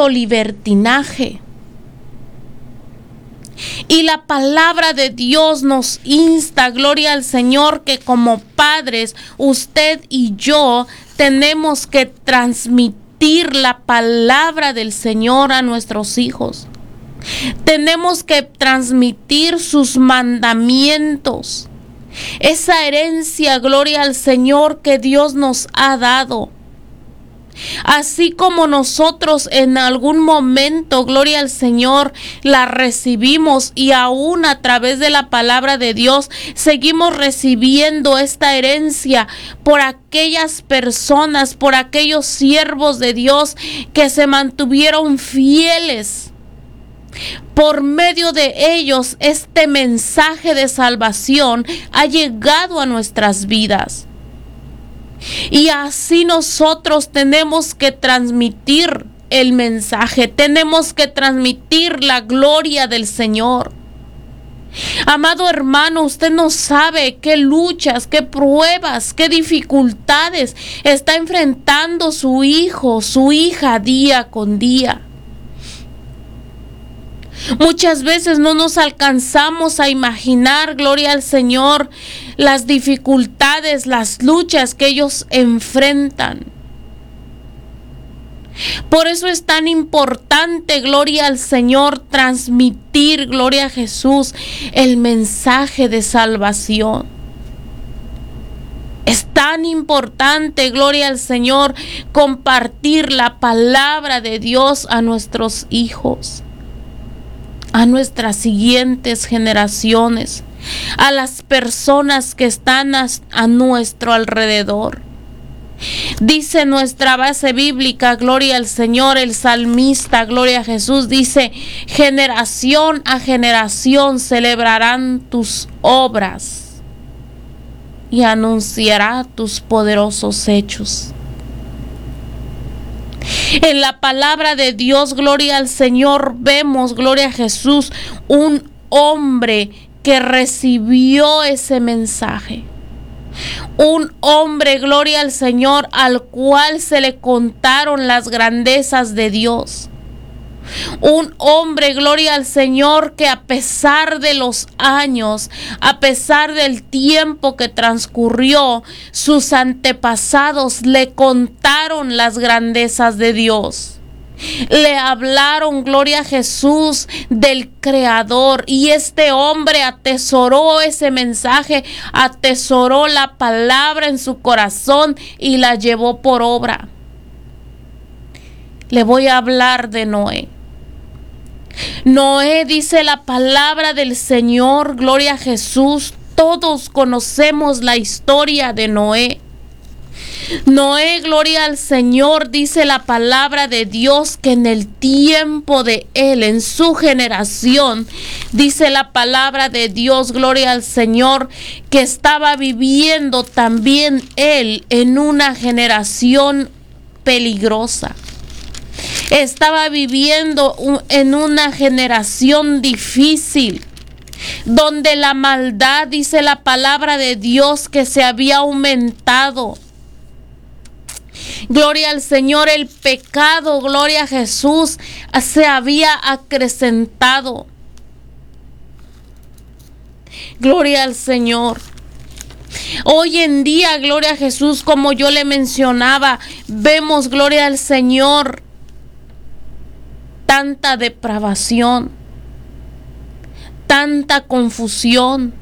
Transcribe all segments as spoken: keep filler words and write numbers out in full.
tanto libertinaje. Y la palabra de Dios nos insta, gloria al Señor, que como padres, usted y yo tenemos que transmitir la palabra del Señor a nuestros hijos. Tenemos que transmitir sus mandamientos, esa herencia, gloria al Señor, que Dios nos ha dado. Así como nosotros en algún momento, gloria al Señor, la recibimos y aún a través de la palabra de Dios seguimos recibiendo esta herencia por aquellas personas, por aquellos siervos de Dios que se mantuvieron fieles. Por medio de ellos, este mensaje de salvación ha llegado a nuestras vidas. Y así nosotros tenemos que transmitir el mensaje, tenemos que transmitir la gloria del Señor. Amado hermano, usted no sabe qué luchas, qué pruebas, qué dificultades está enfrentando su hijo, su hija día con día. Muchas veces no nos alcanzamos a imaginar, gloria al Señor, las dificultades, las luchas que ellos enfrentan. Por eso es tan importante, gloria al Señor, transmitir, gloria a Jesús, el mensaje de salvación. Es tan importante, gloria al Señor, compartir la palabra de Dios a nuestros hijos, a nuestras siguientes generaciones, a las personas que están a, a nuestro alrededor. Dice nuestra base bíblica, gloria al Señor, el salmista, gloria a Jesús, dice: generación a generación celebrarán tus obras y anunciará tus poderosos hechos. En la palabra de Dios, gloria al Señor, vemos, gloria a Jesús, un hombre que recibió ese mensaje. Un hombre, gloria al Señor, al cual se le contaron las grandezas de Dios. Un hombre, gloria al Señor, que a pesar de los años, a pesar del tiempo que transcurrió, sus antepasados le contaron las grandezas de Dios. Le hablaron, gloria a Jesús, del Creador, y este hombre atesoró ese mensaje, atesoró la palabra en su corazón y la llevó por obra. Le voy a hablar de Noé. Noé, dice la palabra del Señor, gloria a Jesús, todos conocemos la historia de Noé. Noé, gloria al Señor, dice la palabra de Dios que en el tiempo de él, en su generación, dice la palabra de Dios, gloria al Señor, que estaba viviendo también él en una generación peligrosa. Estaba viviendo en una generación difícil, donde la maldad, dice la palabra de Dios, que se había aumentado. Gloria al Señor, el pecado, gloria a Jesús, se había acrecentado. Gloria al Señor. Hoy en día, gloria a Jesús, como yo le mencionaba, vemos, gloria al Señor, tanta depravación, tanta confusión,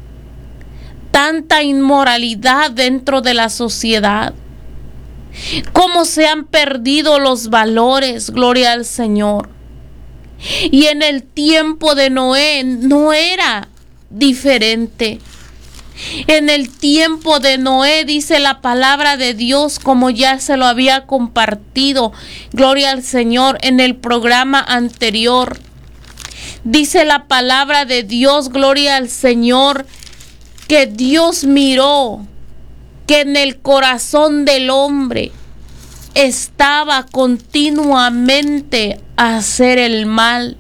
tanta inmoralidad dentro de la sociedad. Cómo se han perdido los valores, gloria al Señor. Y en el tiempo de Noé no era diferente. En el tiempo de Noé, dice la palabra de Dios, como ya se lo había compartido, gloria al Señor, en el programa anterior. Dice la palabra de Dios, gloria al Señor, que Dios miró que en el corazón del hombre estaba continuamente a hacer el mal.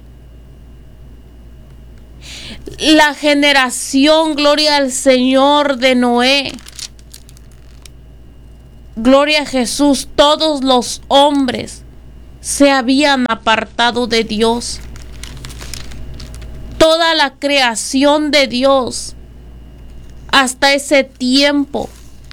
La generación, gloria al Señor, de Noé, gloria a Jesús, todos los hombres se habían apartado de Dios. Toda la creación de Dios hasta ese tiempo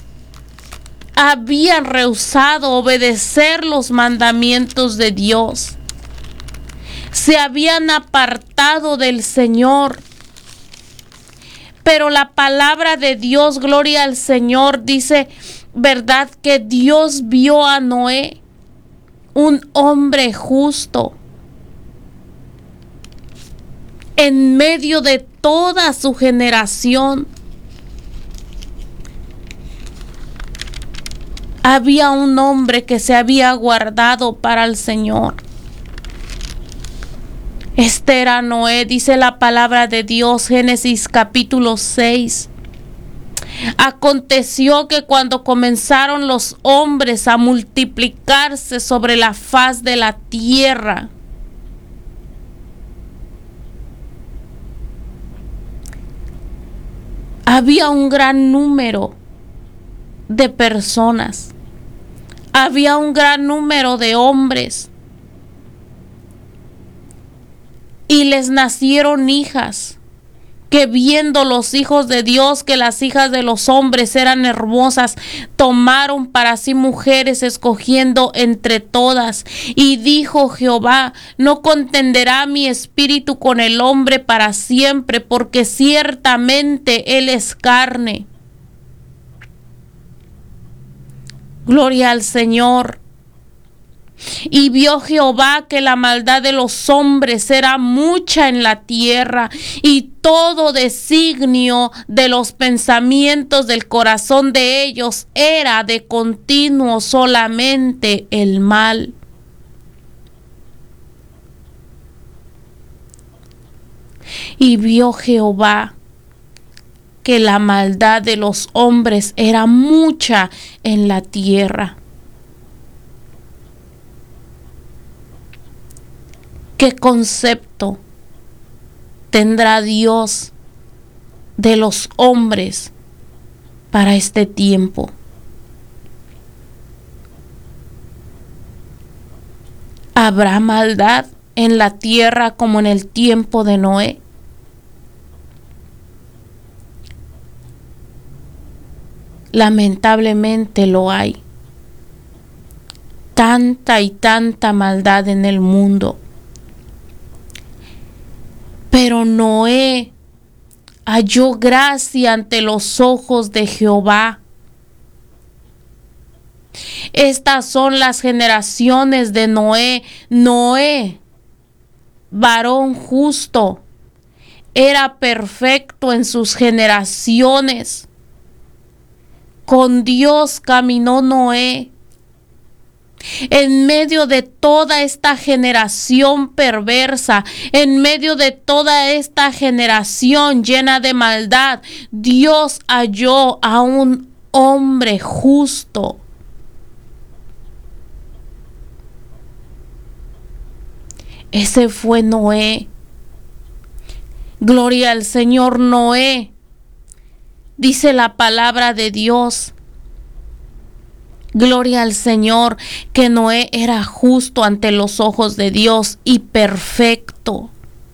habían rehusado obedecer los mandamientos de Dios. Se habían apartado del Señor. Pero la palabra de Dios, gloria al Señor, dice, ¿verdad? Que Dios vio a Noé, un hombre justo, en medio de toda su generación. Había un hombre que se había guardado para el Señor. Este era Noé, dice la palabra de Dios, Génesis capítulo seis. Aconteció que cuando comenzaron los hombres a multiplicarse sobre la faz de la tierra, había un gran número de personas, había un gran número de hombres, y les nacieron hijas, que viendo los hijos de Dios que las hijas de los hombres eran hermosas, tomaron para sí mujeres, escogiendo entre todas. Y dijo Jehová: no contenderá mi espíritu con el hombre para siempre, porque ciertamente él es carne. Gloria al Señor. Y vio Jehová que la maldad de los hombres era mucha en la tierra, y todo designio de los pensamientos del corazón de ellos era de continuo solamente el mal. Y vio Jehová que la maldad de los hombres era mucha en la tierra. ¿Qué concepto tendrá Dios de los hombres para este tiempo? ¿Habrá maldad en la tierra como en el tiempo de Noé? Lamentablemente lo hay. Tanta y tanta maldad en el mundo. Pero Noé halló gracia ante los ojos de Jehová. Estas son las generaciones de Noé. Noé, varón justo, era perfecto en sus generaciones. Con Dios caminó Noé. En medio de toda esta generación perversa, en medio de toda esta generación llena de maldad, Dios halló a un hombre justo. Ese fue Noé. Gloria al Señor. Noé, dice la palabra de Dios. Gloria al Señor, que Noé era justo ante los ojos de Dios y perfecto.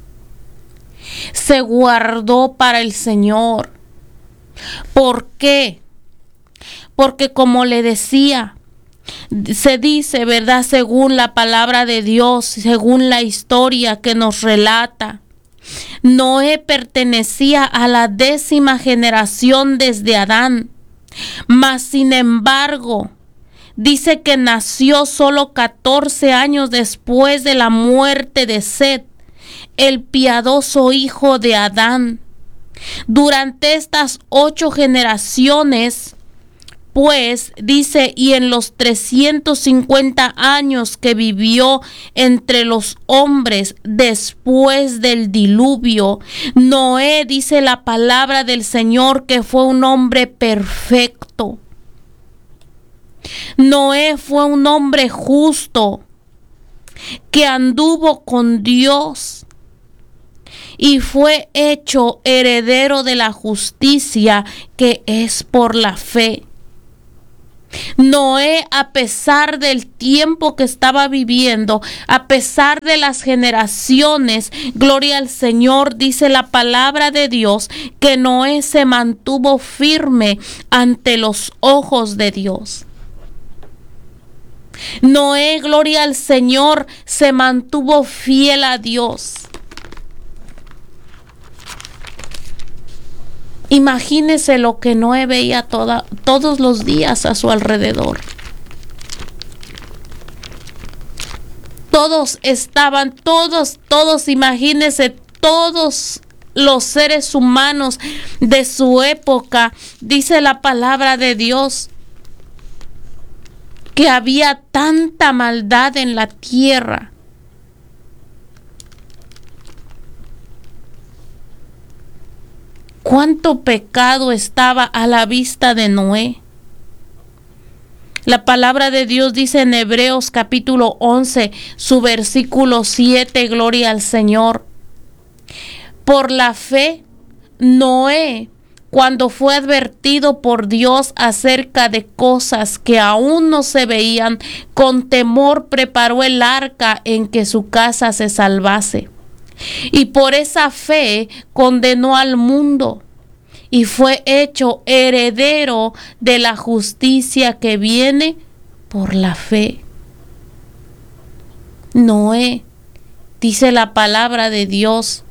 Se guardó para el Señor. ¿Por qué? Porque como le decía, se dice, ¿verdad? Según la palabra de Dios, según la historia que nos relata, Noé pertenecía a la décima generación desde Adán, mas sin embargo, dice que nació solo catorce años después de la muerte de Set, el piadoso hijo de Adán. Durante estas ocho generaciones, pues, dice, y en los trescientos cincuenta años que vivió entre los hombres después del diluvio, Noé, dice la palabra del Señor, que fue un hombre perfecto. Noé fue un hombre justo que anduvo con Dios y fue hecho heredero de la justicia que es por la fe. Noé, a pesar del tiempo que estaba viviendo, a pesar de las generaciones, gloria al Señor, dice la palabra de Dios, que Noé se mantuvo firme ante los ojos de Dios. Noé, gloria al Señor, se mantuvo fiel a Dios. Imagínese lo que Noé veía toda, todos los días a su alrededor. Todos estaban, todos, todos, imagínese, todos los seres humanos de su época, dice la palabra de Dios, que había tanta maldad en la tierra. ¿Cuánto pecado estaba a la vista de Noé? La palabra de Dios dice en Hebreos capítulo once, su versículo siete, gloria al Señor. Por la fe, Noé, cuando fue advertido por Dios acerca de cosas que aún no se veían, con temor preparó el arca en que su casa se salvase. Y por esa fe condenó al mundo y fue hecho heredero de la justicia que viene por la fe. Noé, dice la palabra de Dios,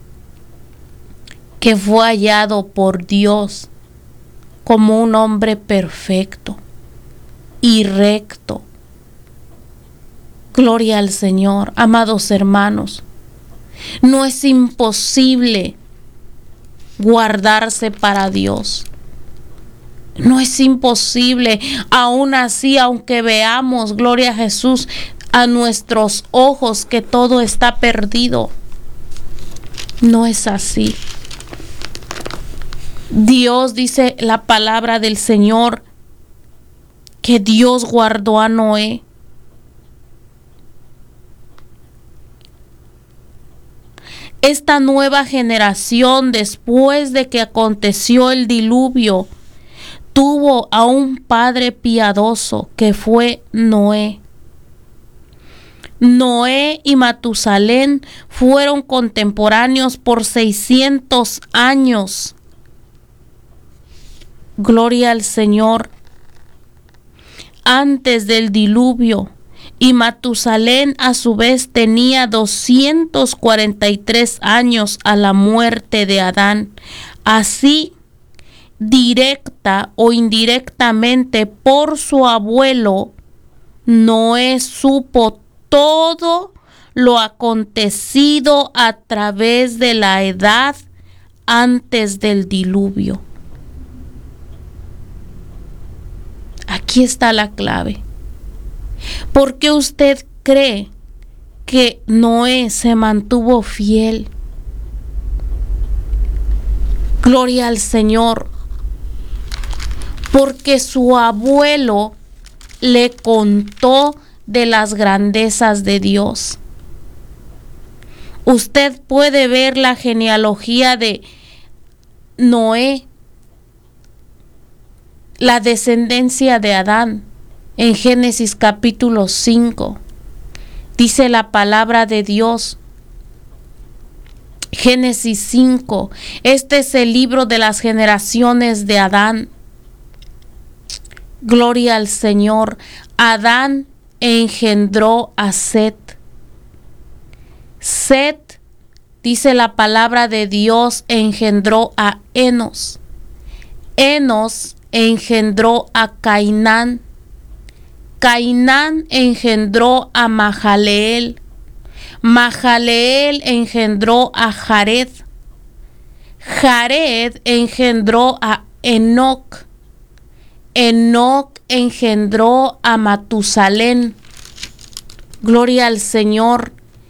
que fue hallado por Dios como un hombre perfecto y recto. Gloria al Señor, amados hermanos. No es imposible guardarse para Dios. No es imposible, aún así, aunque veamos, gloria a Jesús, a nuestros ojos que todo está perdido. No es así. Dios, dice la palabra del Señor, que Dios guardó a Noé. Esta nueva generación, después de que aconteció el diluvio, tuvo a un padre piadoso que fue Noé. Noé y Matusalén fueron contemporáneos por seiscientos años. Gloria al Señor. Antes del diluvio. Y Matusalén a su vez tenía doscientos cuarenta y tres años a la muerte de Adán. Así, directa o indirectamente por su abuelo, Noé supo todo lo acontecido a través de la edad antes del diluvio. Aquí está la clave. ¿Por qué usted cree que Noé se mantuvo fiel? Gloria al Señor. Porque su abuelo le contó de las grandezas de Dios. Usted puede ver la genealogía de Noé, la descendencia de Adán. En Génesis capítulo cinco, dice la palabra de Dios. Génesis cinco, este es el libro de las generaciones de Adán. Gloria al Señor. Adán engendró a Set. Set, dice la palabra de Dios, engendró a Enos. Enos engendró a Cainán. Cainán engendró a Mahalaleel. Mahalaleel engendró a Jared. Jared engendró a Enoc. Enoc engendró a Matusalén. Gloria al Señor.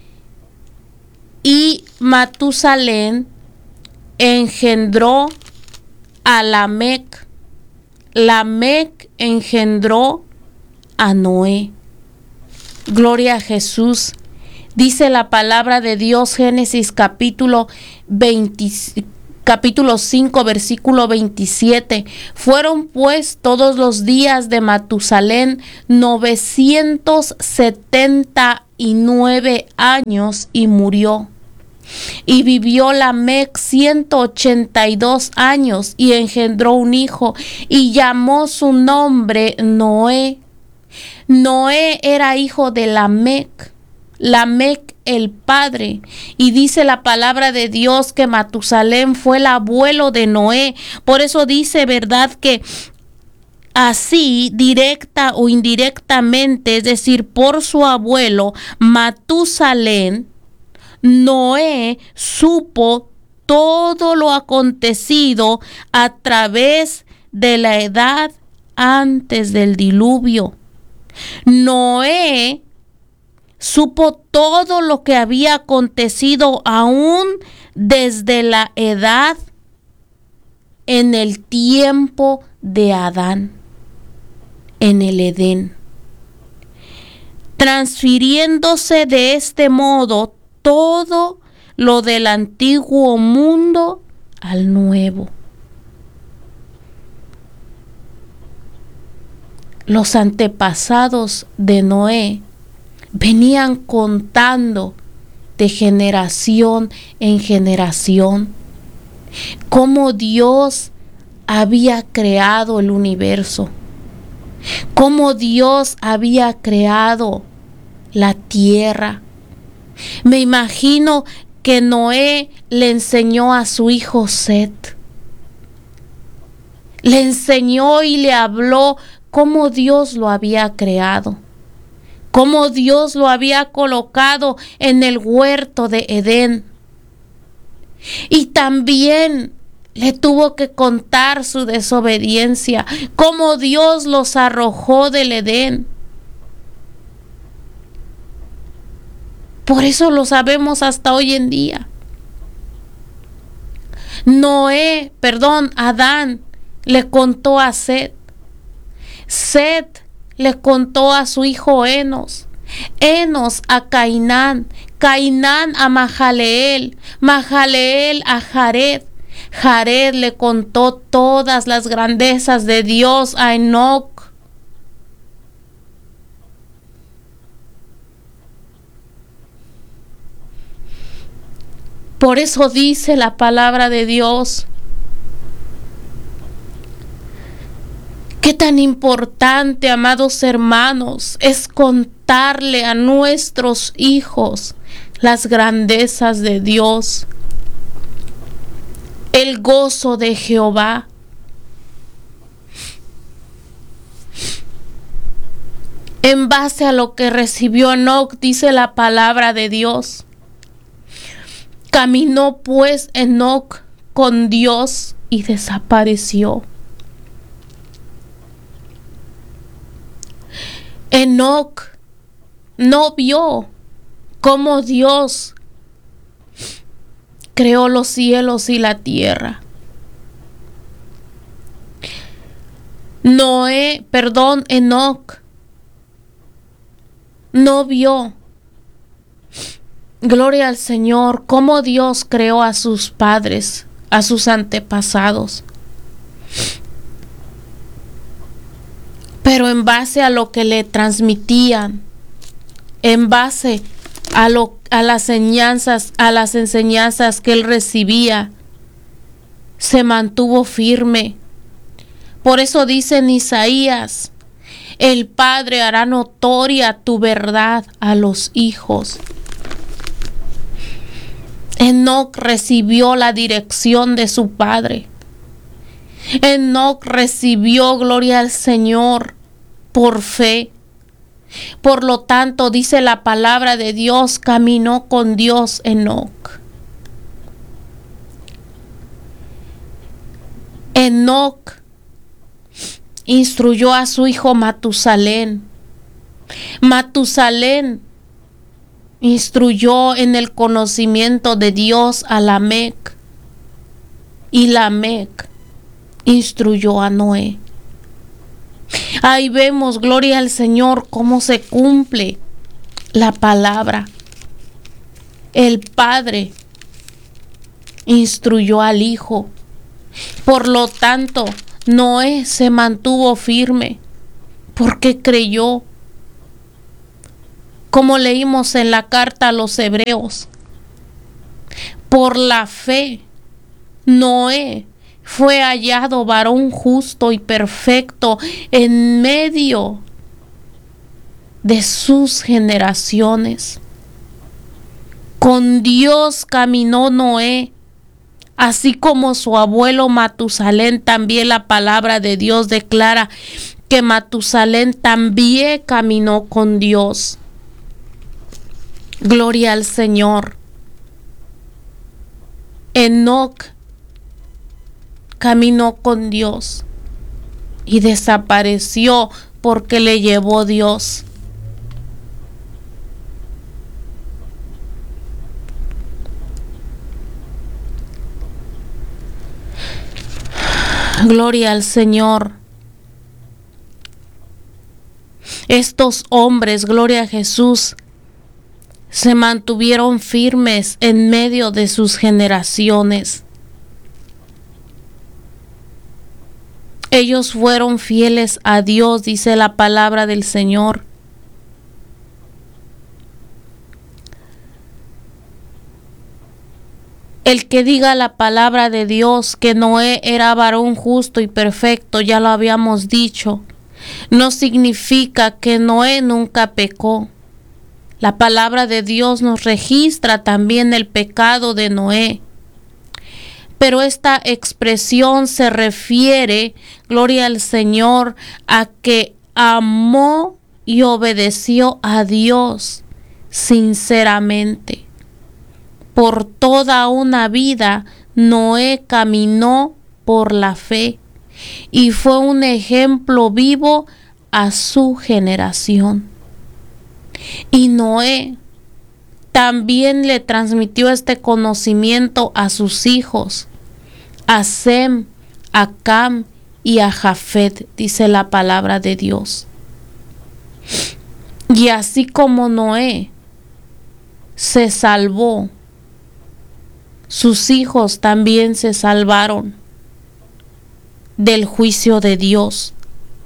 Y Matusalén engendró a Lamec. Lamec engendró a Noé. Gloria a Jesús. Dice la palabra de Dios, Génesis capítulo veinte, capítulo cinco, versículo veintisiete. Fueron pues todos los días de Matusalén novecientos setenta y nueve años y murió. Y vivió Lamec ciento ochenta y dos años y engendró un hijo y llamó su nombre Noé. Noé era hijo de Lamec, Lamec el padre, y dice la palabra de Dios que Matusalén fue el abuelo de Noé. Por eso dice, ¿verdad?, que así, directa o indirectamente, es decir, por su abuelo Matusalén, Noé supo todo lo acontecido a través de la edad antes del diluvio. Noé supo todo lo que había acontecido aún desde la edad en el tiempo de Adán, en el Edén, transfiriéndose de este modo todo lo del antiguo mundo al nuevo. Los antepasados de Noé venían contando de generación en generación cómo Dios había creado el universo, cómo Dios había creado la tierra. Me imagino que Noé le enseñó a su hijo Set, le enseñó y le habló cómo Dios lo había creado, cómo Dios lo había colocado en el huerto de Edén. Y también le tuvo que contar su desobediencia, cómo Dios los arrojó del Edén. Por eso lo sabemos hasta hoy en día. Noé, perdón, Adán le contó a Set. Set le contó a su hijo Enos. Enos a Cainán. Cainán a Mahalaleel. Mahalaleel a Jared. Jared le contó todas las grandezas de Dios a Enoc. Por eso dice la palabra de Dios, qué tan importante, amados hermanos, es contarle a nuestros hijos las grandezas de Dios, el gozo de Jehová. En base a lo que recibió Enoc, dice la palabra de Dios. Caminó pues Enoc con Dios y desapareció. Enoc no vio cómo Dios creó los cielos y la tierra. Noé, perdón, Enoc no vio, gloria al Señor, cómo Dios creó a sus padres, a sus antepasados. Pero en base a lo que le transmitían, en base a, lo, a las enseñanzas, a las enseñanzas que él recibía, se mantuvo firme. Por eso dice en Isaías, el Padre hará notoria tu verdad a los hijos. Enoc recibió la dirección de su padre. Enoc recibió, gloria al Señor, por fe. Por lo tanto, dice la palabra de Dios, caminó con Dios Enoc. Enoc instruyó a su hijo Matusalén. Matusalén instruyó en el conocimiento de Dios a Lamec, y Lamec instruyó a Noé. Ahí vemos, gloria al Señor, cómo se cumple la palabra. El Padre instruyó al hijo. Por lo tanto, Noé se mantuvo firme porque creyó. Como leímos en la carta a los Hebreos, por la fe, Noé fue hallado varón justo y perfecto en medio de sus generaciones. Con Dios caminó Noé, así como su abuelo Matusalén. También la palabra de Dios declara que Matusalén también caminó con Dios. Gloria al Señor. Enoc caminó con Dios y desapareció porque le llevó Dios. Gloria al Señor. Estos hombres, gloria a Jesús, se mantuvieron firmes en medio de sus generaciones. Ellos fueron fieles a Dios, dice la palabra del Señor. El que diga la palabra de Dios que Noé era varón justo y perfecto, ya lo habíamos dicho, no significa que Noé nunca pecó. La palabra de Dios nos registra también el pecado de Noé. Pero esta expresión se refiere, gloria al Señor, a que amó y obedeció a Dios sinceramente. Por toda una vida, Noé caminó por la fe y fue un ejemplo vivo a su generación. Y Noé también le transmitió este conocimiento a sus hijos, a Sem, a Cam y a Jafet, dice la palabra de Dios. Y así como Noé se salvó, sus hijos también se salvaron del juicio de Dios.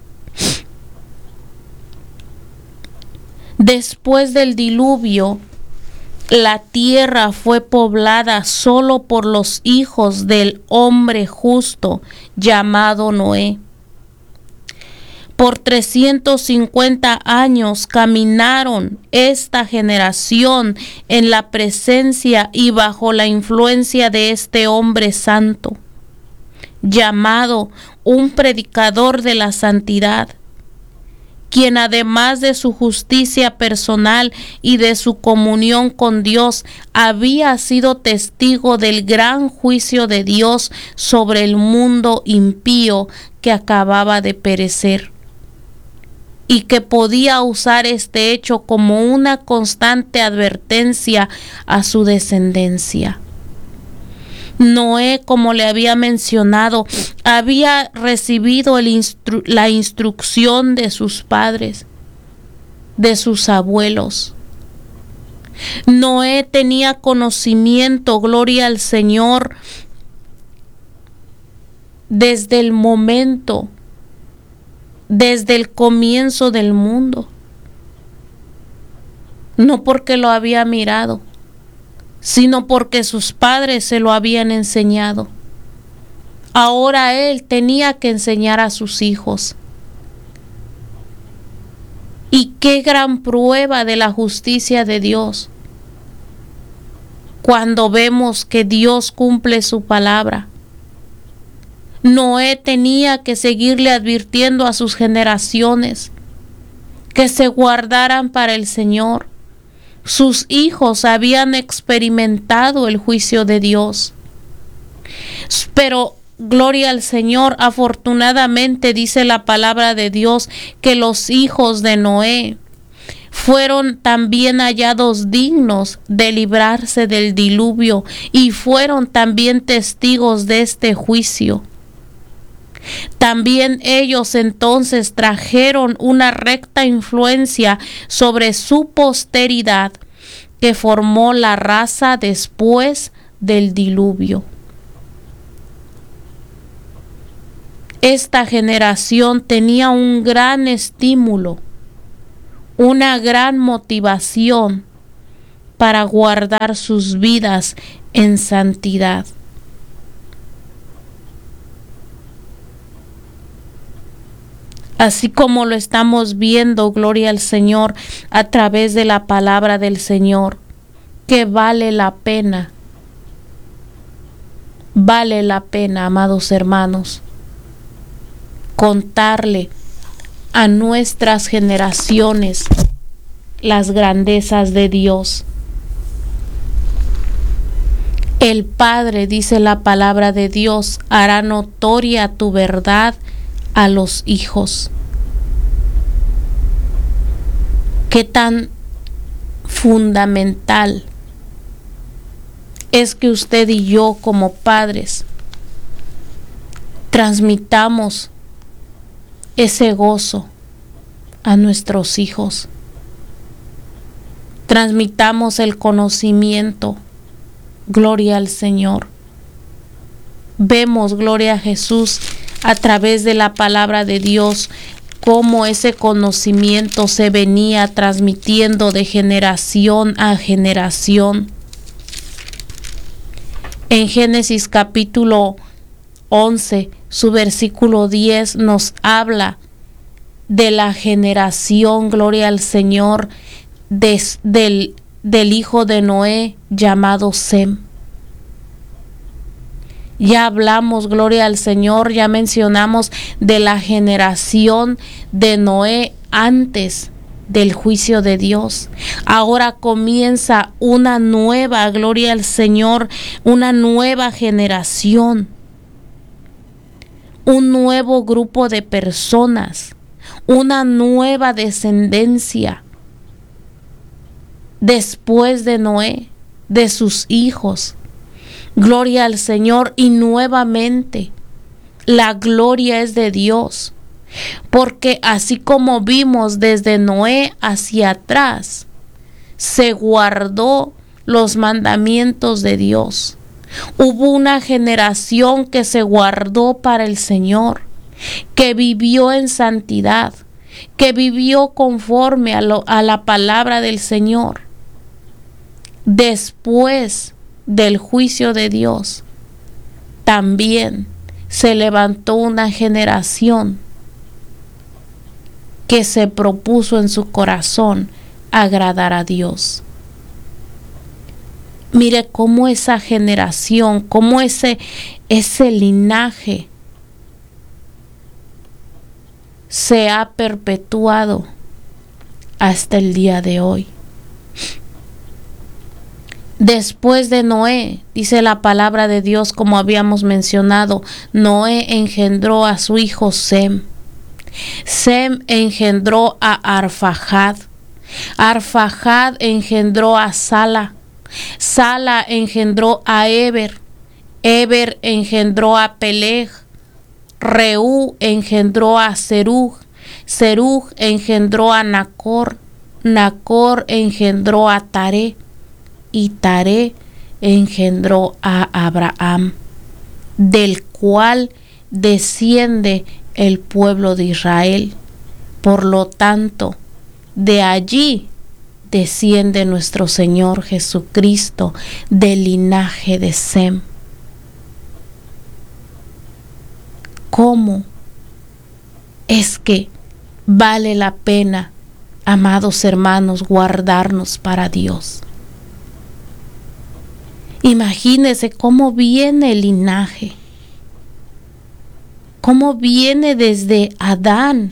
Después del diluvio, la tierra fue poblada solo por los hijos del hombre justo llamado Noé. Por trescientos cincuenta años caminaron esta generación en la presencia y bajo la influencia de este hombre santo, llamado un predicador de la santidad, quien además de su justicia personal y de su comunión con Dios, había sido testigo del gran juicio de Dios sobre el mundo impío que acababa de perecer, y que podía usar este hecho como una constante advertencia a su descendencia. Noé, como le había mencionado, había recibido el instru- la instrucción de sus padres, de sus abuelos. Noé tenía conocimiento, gloria al Señor, desde el momento, desde el comienzo del mundo. No porque lo había mirado, sino porque sus padres se lo habían enseñado. Ahora él tenía que enseñar a sus hijos. Y qué gran prueba de la justicia de Dios, cuando vemos que Dios cumple su palabra. Noé tenía que seguirle advirtiendo a sus generaciones que se guardaran para el Señor. Sus hijos habían experimentado el juicio de Dios. Pero, gloria al Señor, afortunadamente dice la palabra de Dios que los hijos de Noé fueron también hallados dignos de librarse del diluvio y fueron también testigos de este juicio. También ellos entonces trajeron una recta influencia sobre su posteridad, que formó la raza después del diluvio. Esta generación tenía un gran estímulo, una gran motivación para guardar sus vidas en santidad. Así como lo estamos viendo, gloria al Señor, a través de la palabra del Señor, que vale la pena, vale la pena, amados hermanos, contarle a nuestras generaciones las grandezas de Dios. El Padre, dice la palabra de Dios, hará notoria tu verdad a los hijos. Qué tan fundamental es que usted y yo como padres transmitamos ese gozo a nuestros hijos. Transmitamos el conocimiento. Gloria al Señor. Vemos, gloria a Jesús, a través de la palabra de Dios, cómo ese conocimiento se venía transmitiendo de generación a generación. En Génesis capítulo once, su versículo diez nos habla de la generación, gloria al Señor, de, del, del hijo de Noé llamado Sem. Ya hablamos, gloria al Señor, ya mencionamos de la generación de Noé antes del juicio de Dios. Ahora comienza una nueva, gloria al Señor, una nueva generación, un nuevo grupo de personas, una nueva descendencia después de Noé, de sus hijos. Gloria al Señor, y nuevamente la gloria es de Dios, porque así como vimos desde Noé hacia atrás, se guardó los mandamientos de Dios. Hubo una generación que se guardó para el Señor, que vivió en santidad, que vivió conforme a, lo, a la palabra del Señor. Después del juicio de Dios, también se levantó una generación que se propuso en su corazón agradar a Dios. Mire cómo esa generación, cómo ese, ese linaje se ha perpetuado hasta el día de hoy. Después de Noé, dice la palabra de Dios, como habíamos mencionado, Noé engendró a su hijo Sem. Sem engendró a Arfajad. Arfajad engendró a Sala. Sala engendró a Eber. Eber engendró a Peleg. Reú engendró a Serug. Serug engendró a Nacor. Nacor engendró a Taré. Y Taré engendró a Abraham, del cual desciende el pueblo de Israel. Por lo tanto, de allí desciende nuestro Señor Jesucristo, del linaje de Sem. ¿Cómo es que vale la pena, amados hermanos, guardarnos para Dios? Imagínese cómo viene el linaje, cómo viene desde Adán,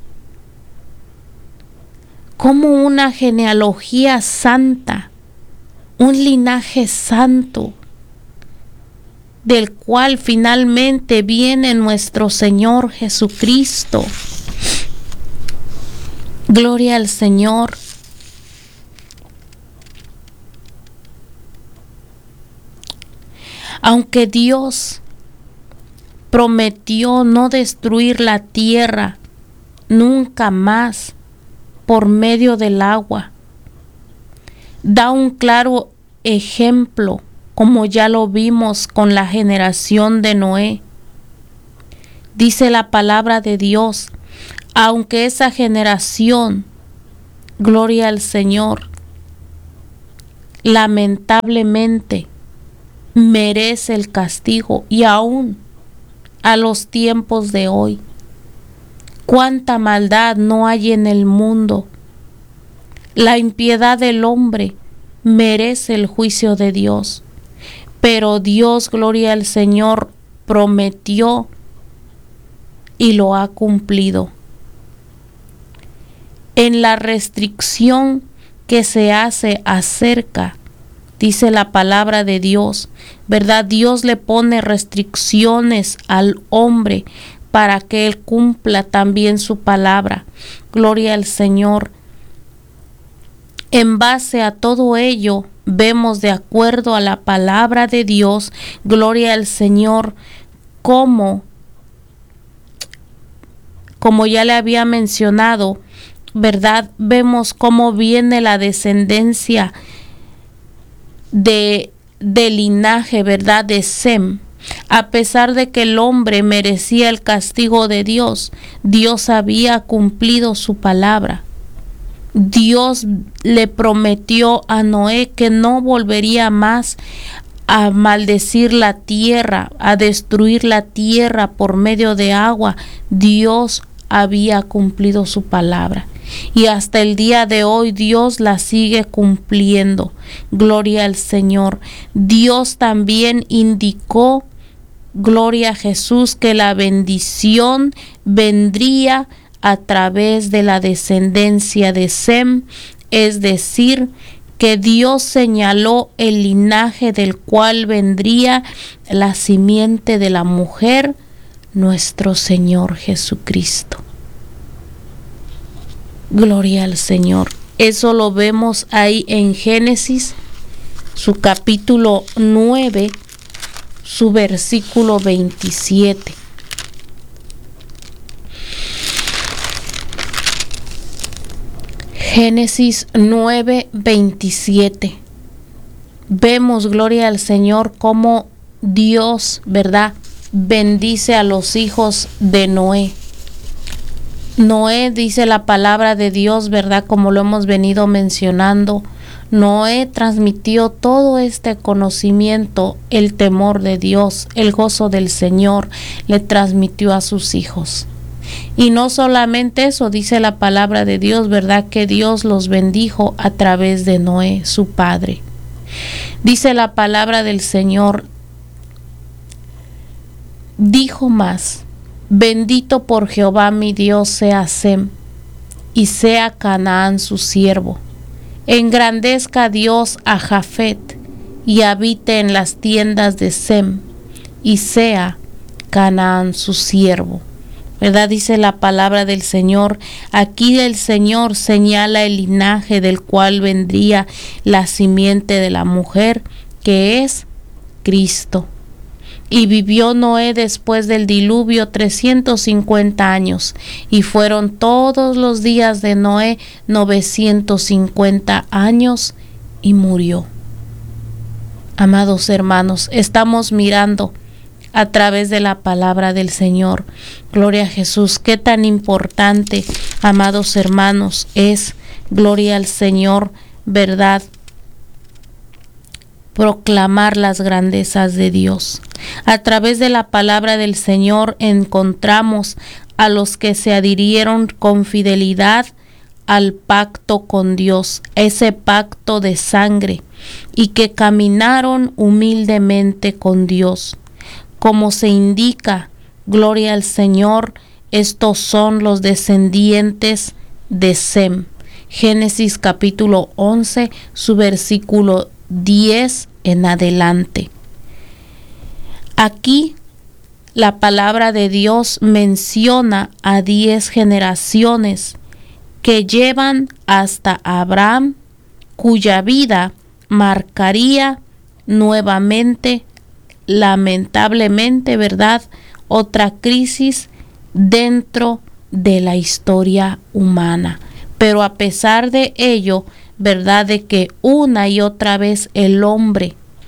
como una genealogía santa, un linaje santo, del cual finalmente viene nuestro Señor Jesucristo. Gloria al Señor. Aunque Dios prometió no destruir la tierra nunca más por medio del agua, da un claro ejemplo como ya lo vimos con la generación de Noé. Dice la palabra de Dios, aunque esa generación, gloria al Señor, lamentablemente merece el castigo, y aún a los tiempos de hoy, cuánta maldad no hay en el mundo. La impiedad del hombre merece el juicio de Dios, pero Dios, gloria al Señor, prometió y lo ha cumplido. En la restricción que se hace acerca, dice la palabra de Dios, ¿verdad? Dios le pone restricciones al hombre para que él cumpla también su palabra. Gloria al Señor. En base a todo ello, vemos de acuerdo a la palabra de Dios, gloria al Señor, cómo, como ya le había mencionado, ¿verdad? Vemos cómo viene la descendencia de, del linaje, ¿verdad? De Sem. A pesar de que el hombre merecía el castigo de Dios, Dios había cumplido su palabra. Dios le prometió a Noé que no volvería más a maldecir la tierra, a destruir la tierra por medio de agua. Dios había cumplido su palabra. Y hasta el día de hoy Dios la sigue cumpliendo. Gloria al Señor. Dios también indicó, gloria a Jesús, que la bendición vendría a través de la descendencia de Sem, es decir, que Dios señaló el linaje del cual vendría la simiente de la mujer, nuestro Señor Jesucristo. Gloria al Señor. Eso lo vemos ahí en Génesis, su capítulo nueve, su versículo veintisiete. Génesis nueve, veintisiete. Vemos, gloria al Señor, cómo Dios, ¿verdad?, bendice a los hijos de Noé. Noé, dice la palabra de Dios, ¿verdad?, como lo hemos venido mencionando, Noé transmitió todo este conocimiento, el temor de Dios, el gozo del Señor, le transmitió a sus hijos. Y no solamente eso, dice la palabra de Dios, ¿verdad?, que Dios los bendijo a través de Noé, su padre. Dice la palabra del Señor, dijo más: bendito por Jehová mi Dios sea Sem, y sea Canaán su siervo. Engrandezca Dios a Jafet, y habite en las tiendas de Sem, y sea Canaán su siervo. ¿Verdad? Dice la palabra del Señor. Aquí el Señor señala el linaje del cual vendría la simiente de la mujer, que es Cristo. Y vivió Noé después del diluvio trescientos cincuenta años, y fueron todos los días de Noé novecientos cincuenta años, y murió. Amados hermanos, estamos mirando a través de la palabra del Señor. Gloria a Jesús. Qué tan importante, amados hermanos, es, gloria al Señor, verdad, proclamar las grandezas de Dios. A través de la palabra del Señor encontramos a los que se adhirieron con fidelidad al pacto con Dios, ese pacto de sangre, y que caminaron humildemente con Dios. Como se indica, gloria al Señor, estos son los descendientes de Sem. Génesis capítulo once, su versículo diez en adelante. Aquí la palabra de Dios menciona a diez generaciones que llevan hasta Abraham, cuya vida marcaría nuevamente, lamentablemente, ¿verdad?, otra crisis dentro de la historia humana. Pero a pesar de ello, ¿verdad?, de que una y otra vez el hombre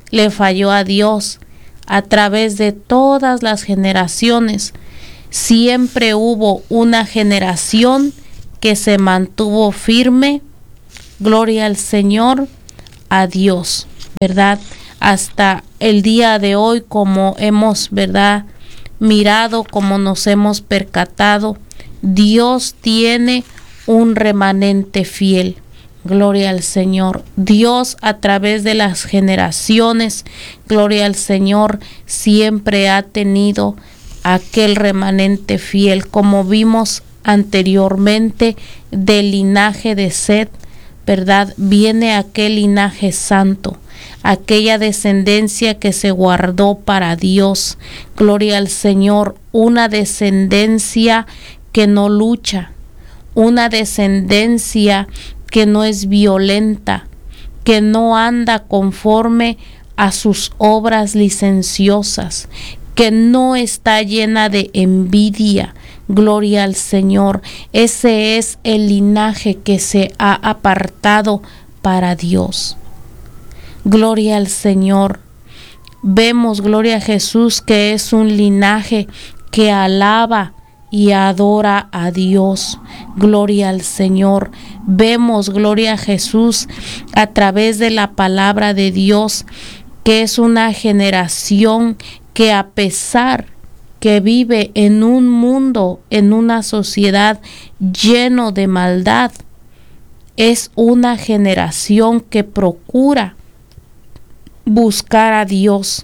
le falló a Dios. A través de todas las generaciones, siempre hubo una generación que se mantuvo firme. Gloria al Señor, a Dios, ¿verdad? Hasta el día de hoy, como hemos, ¿verdad?, mirado, como nos hemos percatado, Dios tiene un remanente fiel. Gloria al Señor. Dios, a través de las generaciones, gloria al Señor, siempre ha tenido aquel remanente fiel, como vimos anteriormente del linaje de Set, ¿verdad? Viene aquel linaje santo, aquella descendencia que se guardó para Dios. Gloria al Señor, una descendencia que no lucha, una descendencia que no es violenta, que no anda conforme a sus obras licenciosas, que no está llena de envidia. Gloria al Señor. Ese es el linaje que se ha apartado para Dios. Gloria al Señor. Vemos, gloria a Jesús, que es un linaje que alaba y adora a Dios. Gloria al Señor. Vemos, gloria a Jesús, a través de la palabra de Dios, que es una generación que, a pesar que vive en un mundo, en una sociedad lleno de maldad, es una generación que procura buscar a Dios,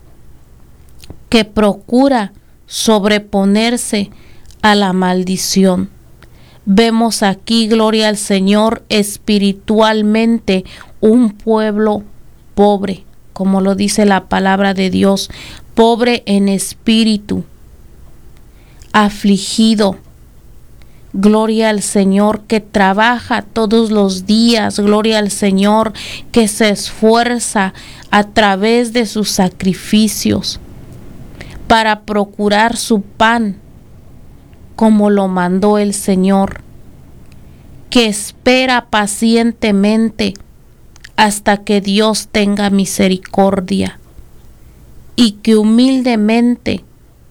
que procura sobreponerse a la maldición. Vemos aquí, gloria al Señor, espiritualmente un pueblo pobre, como lo dice la palabra de Dios, pobre en espíritu, afligido. Gloria al Señor, que trabaja todos los días. Gloria al Señor, que se esfuerza a través de sus sacrificios para procurar su pan como lo mandó el Señor, que espera pacientemente hasta que Dios tenga misericordia, y que humildemente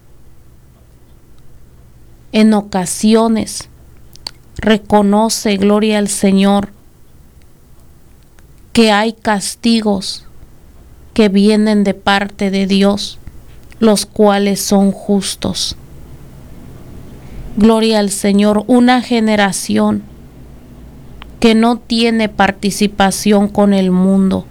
en ocasiones reconoce, gloria al Señor, que hay castigos que vienen de parte de Dios, los cuales son justos. Gloria al Señor, una generación que no tiene participación con el mundo.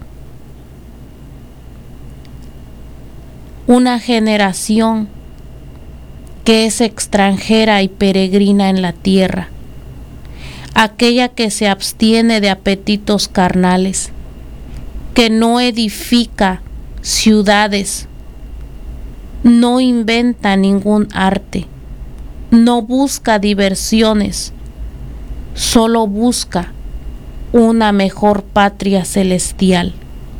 Una generación que es extranjera y peregrina en la tierra. Aquella que se abstiene de apetitos carnales, que no edifica ciudades, no inventa ningún arte, no busca diversiones, solo busca una mejor patria celestial.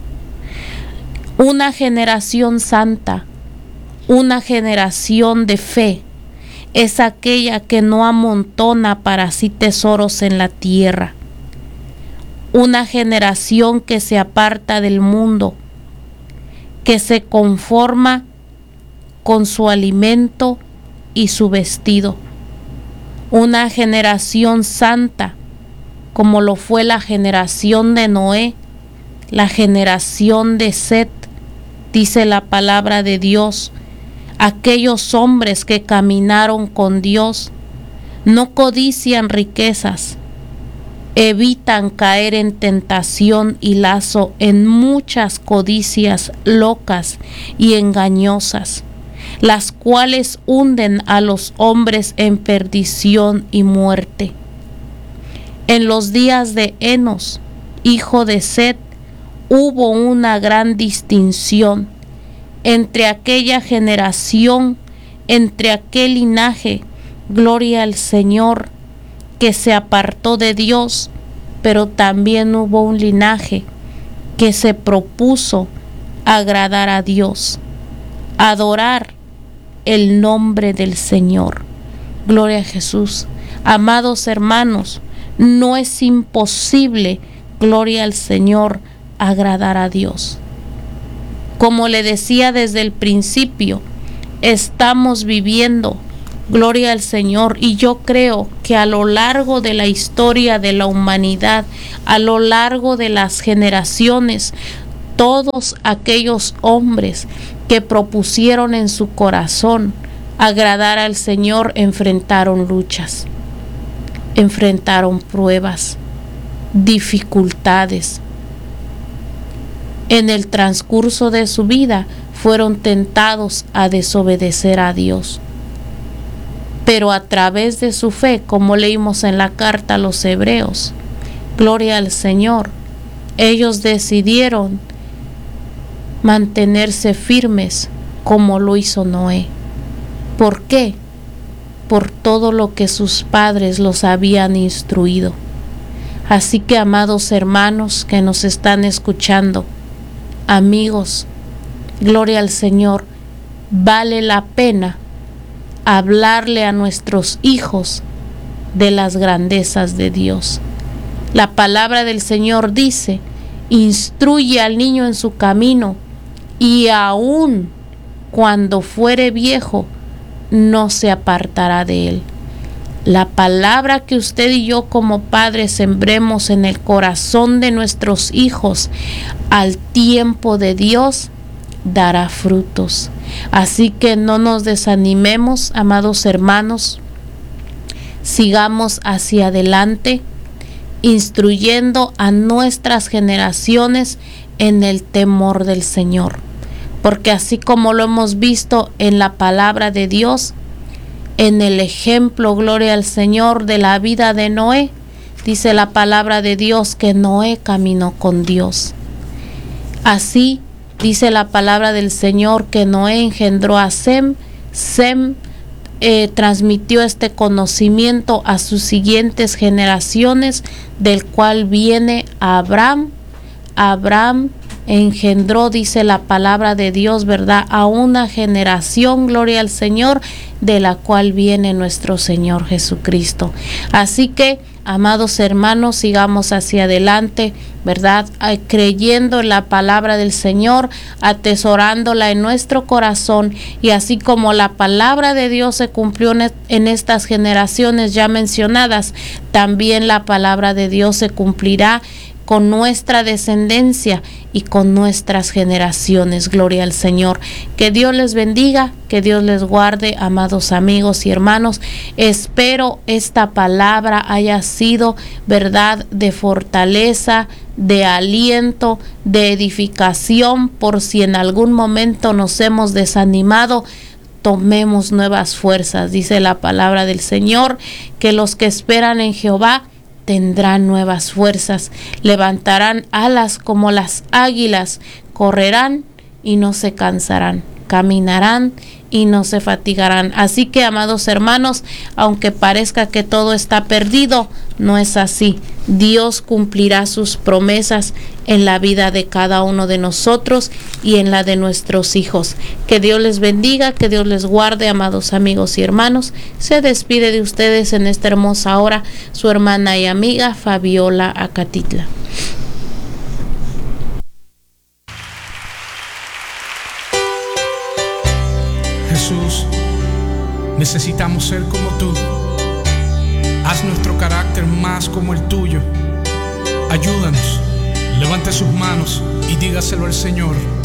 Una generación santa, una generación de fe, es aquella que no amontona para sí tesoros en la tierra. Una generación que se aparta del mundo, que se conforma con su alimento y su vestido. Una generación santa, como lo fue la generación de Noé, la generación de Set, dice la palabra de Dios. Aquellos hombres que caminaron con Dios no codician riquezas, evitan caer en tentación y lazo en muchas codicias locas y engañosas, las cuales hunden a los hombres en perdición y muerte. En los días de Enos, hijo de Set, hubo una gran distinción entre aquella generación, entre aquel linaje, gloria al Señor, que se apartó de Dios, pero también hubo un linaje que se propuso agradar a Dios, adorar el nombre del Señor. Gloria a Jesús. Amados hermanos, no es imposible, gloria al Señor, agradar a Dios. Como le decía desde el principio, estamos viviendo, gloria al Señor, y yo creo que a lo largo de la historia de la humanidad, a lo largo de las generaciones, todos aquellos hombres que propusieron en su corazón agradar al Señor enfrentaron luchas, enfrentaron pruebas, dificultades. En el transcurso de su vida fueron tentados a desobedecer a Dios. Pero a través de su fe, como leímos en la carta a los Hebreos, gloria al Señor, ellos decidieron mantenerse firmes como lo hizo Noé. ¿Por qué? Por todo lo que sus padres los habían instruido. Así que, amados hermanos que nos están escuchando, amigos, gloria al Señor, vale la pena hablarle a nuestros hijos de las grandezas de Dios. La palabra del Señor dice: instruye al niño en su camino, y aun cuando fuere viejo, no se apartará de él. La palabra que usted y yo como padres sembremos en el corazón de nuestros hijos al tiempo de Dios dará frutos. Así que no nos desanimemos, amados hermanos, sigamos hacia adelante, instruyendo a nuestras generaciones en el temor del Señor. Porque así como lo hemos visto en la palabra de Dios, en el ejemplo, gloria al Señor, de la vida de Noé, dice la palabra de Dios que Noé caminó con Dios. Así dice la palabra del Señor que Noé engendró a Sem, Sem eh, transmitió este conocimiento a sus siguientes generaciones, del cual viene Abraham. Abraham engendró, dice la palabra de Dios, ¿verdad?, a una generación, gloria al Señor, de la cual viene nuestro Señor Jesucristo. Así que, amados hermanos, sigamos hacia adelante, ¿verdad?, creyendo en la palabra del Señor, atesorándola en nuestro corazón, y así como la palabra de Dios se cumplió en estas generaciones ya mencionadas, también la palabra de Dios se cumplirá con nuestra descendencia y con nuestras generaciones. Gloria al Señor. Que Dios les bendiga, que Dios les guarde, amados amigos y hermanos. Espero esta palabra haya sido, verdad, de fortaleza, de aliento, de edificación, por si en algún momento nos hemos desanimado. Tomemos nuevas fuerzas. Dice la palabra del Señor que los que esperan en Jehová tendrán nuevas fuerzas, levantarán alas como las águilas, correrán y no se cansarán, caminarán y no se fatigarán. Así que, amados hermanos, aunque parezca que todo está perdido, no es así. Dios cumplirá sus promesas en la vida de cada uno de nosotros y en la de nuestros hijos. Que Dios les bendiga, que Dios les guarde, amados amigos y hermanos. Se despide de ustedes en esta hermosa hora su hermana y amiga Fabiola Acatitla. Jesús, necesitamos ser como tú. Haz nuestro carácter más como el tuyo. Ayúdanos, levante sus manos y dígaselo al Señor.